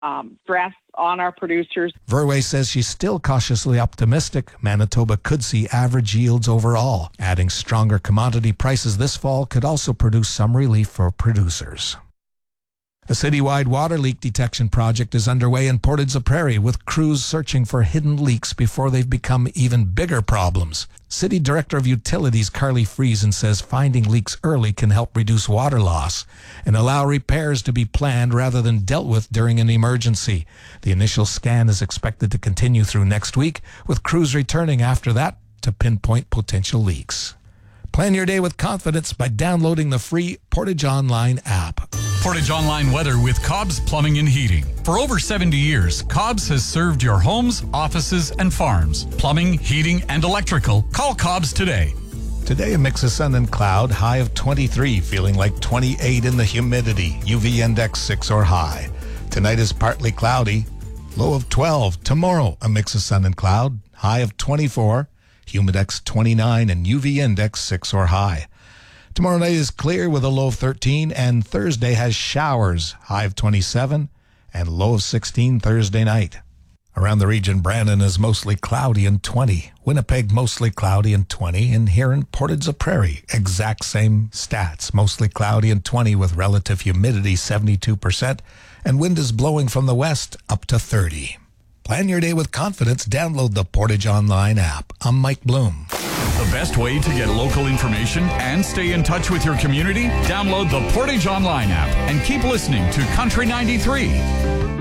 stress on our producers. Verwey says she's still cautiously optimistic Manitoba could see average yields overall. Adding stronger commodity prices this fall could also produce some relief for producers. A citywide water leak detection project is underway in Portage la Prairie, with crews searching for hidden leaks before they've become even bigger problems. City Director of Utilities Carly Friesen says finding leaks early can help reduce water loss and allow repairs to be planned rather than dealt with during an emergency. The initial scan is expected to continue through next week, with crews returning after that to pinpoint potential leaks. Plan your day with confidence by downloading the free Portage Online app. Portage Online weather with Cobb's Plumbing and Heating. For over 70 years, Cobb's has served your homes, offices, and farms. Plumbing, heating, and electrical. Call Cobb's today. Today, a mix of sun and cloud, high of 23, feeling like 28 in the humidity, UV index 6 or high. Tonight is partly cloudy, low of 12. Tomorrow, a mix of sun and cloud, high of 24, humidex 29, and UV index 6 or high. Tomorrow night is clear with a low of 13, and Thursday has showers, high of 27, and low of 16 Thursday night. Around the region, Brandon is mostly cloudy and 20. Winnipeg, mostly cloudy and 20. And here in Portage la Prairie, exact same stats, mostly cloudy and 20 with relative humidity 72%, and wind is blowing from the west up to 30. Plan your day with confidence. Download the Portage Online app. I'm Mike Bloom. The best way to get local information and stay in touch with your community? Download the Portage Online app and keep listening to Country 93.